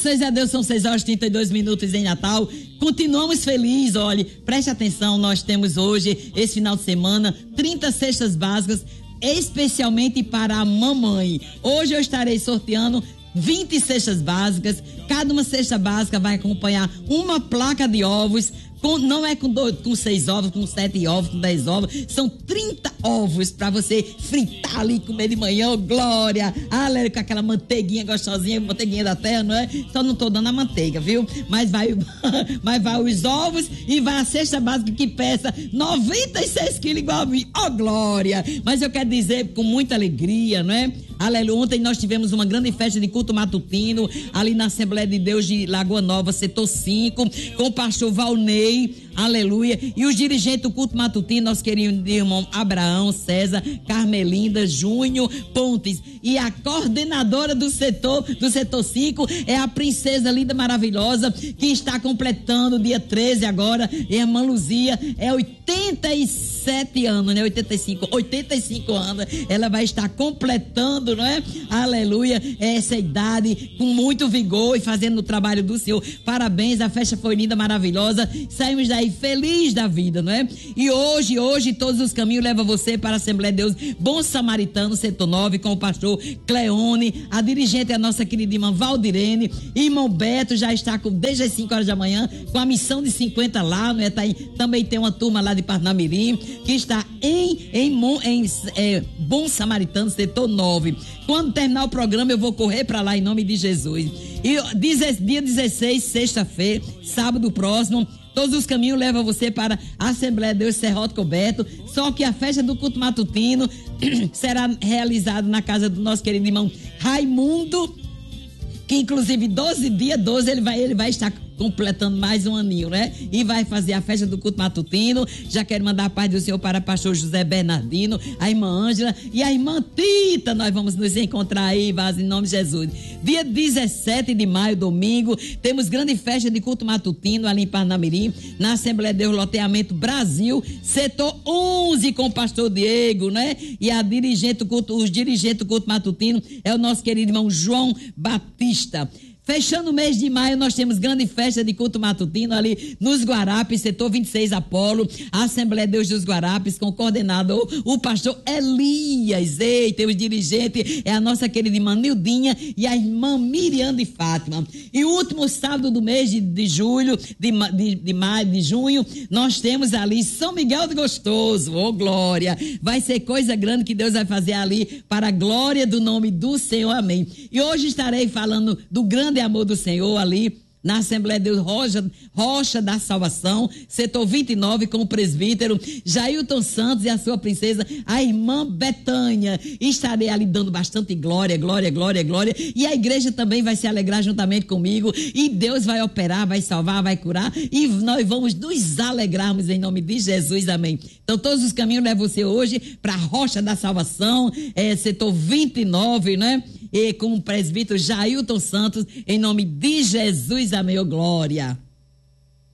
Graças a Deus, são 6h32 em Natal. Continuamos felizes, olhe, preste atenção, nós temos hoje, esse final de semana, 30 cestas básicas, especialmente para a mamãe. Hoje eu estarei sorteando 20 cestas básicas. Cada uma cesta básica vai acompanhar uma placa de ovos. Não é com 6 ovos, com 7 ovos, com 10 ovos. São 30 ovos para você fritar ali e comer de manhã. Oh, glória! Com aquela manteiguinha gostosinha, manteiguinha da terra, não é? Só não tô dando a manteiga, viu? Mas vai os ovos e vai a cesta básica que pesa 96 quilos igual a mim. Oh, glória! Mas eu quero dizer com muita alegria, não é? Aleluia. Ontem nós tivemos uma grande festa de culto matutino ali na Assembleia de Deus de Lagoa Nova, setor 5, com o pastor Valnei. Aleluia. E os dirigentes do culto matutino, nosso querido irmão Abraão, César, Carmelinda, Júnior, Pontes. E a coordenadora do setor 5 é a princesa linda, maravilhosa, que está completando dia 13 agora, irmã Luzia, é 87 anos, né? 85 anos, ela vai estar completando, não é? Aleluia, essa idade, com muito vigor e fazendo o trabalho do Senhor. Parabéns, a festa foi linda, maravilhosa. Saímos daí feliz da vida, não é? E hoje todos os caminhos levam você para a Assembleia de Deus Bom Samaritano, setor 9, com o pastor Cleone, a dirigente é a nossa querida irmã Valdirene, irmão Beto já está desde as 5 horas da manhã com a missão de 50 lá, não é? Tá aí, também tem uma turma lá de Parnamirim que está em Bom Samaritano, setor 9. Quando terminar o programa eu vou correr para lá em nome de Jesus. E dia 16, sexta-feira, sábado próximo, todos os caminhos levam você para a Assembleia de Deus Serrote Coberto, só que a festa do culto matutino será realizada na casa do nosso querido irmão Raimundo, que inclusive dia 12 ele vai estar completando mais um aninho, né? E vai fazer a festa do culto matutino. Já quero mandar a paz do Senhor para o pastor José Bernardino, a irmã Ângela e a irmã Tita. Nós vamos nos encontrar aí, Vaz, em nome de Jesus. Dia 17 de maio, domingo, temos grande festa de culto matutino ali em Parnamirim, na Assembleia de Deus Loteamento Brasil, setor 11, com o pastor Diego, né? E os dirigentes do culto matutino é o nosso querido irmão João Batista. Fechando o mês de maio, nós temos grande festa de culto matutino ali nos Guarapes, setor 26 Apolo, a Assembleia de Deus dos Guarapes, com o coordenador, o pastor Elias. Eita, os dirigentes é a nossa querida irmã Nildinha e a irmã Miriam de Fátima. E o último sábado do mês de julho, de junho, nós temos ali São Miguel do Gostoso. Oh, glória! Vai ser coisa grande que Deus vai fazer ali para a glória do nome do Senhor. Amém. E hoje estarei falando do grande amor do Senhor ali na Assembleia de Deus Rocha da Salvação, setor 29, com o presbítero Jailton Santos e a sua princesa, a irmã Betânia. Estarei ali dando bastante glória. E a igreja também vai se alegrar juntamente comigo. E Deus vai operar, vai salvar, vai curar. E nós vamos nos alegrarmos em nome de Jesus. Amém. Então, todos os caminhos levam você hoje para a Rocha da Salvação, setor 29, né? E com o presbítero Jailton Santos, em nome de Jesus, amém, oh, glória.